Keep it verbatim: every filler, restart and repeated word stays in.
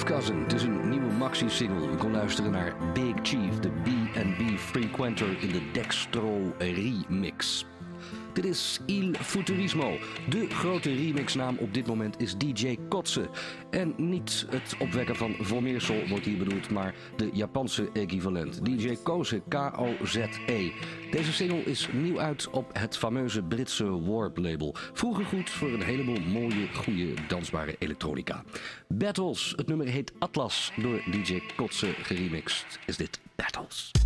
Cousin. Het is een nieuwe maxi-single. U kon luisteren naar Big Chief, de B and B Frequenter in de Dextro remix. Dit is Il Futurismo. De grote remixnaam op dit moment is D J Kotze. En niet het opwekken van Volmeersel wordt hier bedoeld, maar de Japanse equivalent. D J Koze, K O Z E. Deze single is nieuw uit op het fameuze Britse Warp label. Vroeger goed voor een heleboel mooie, goede, dansbare elektronica. Battles, het nummer heet Atlas, door D J Kotze geremixed. Is dit Battles?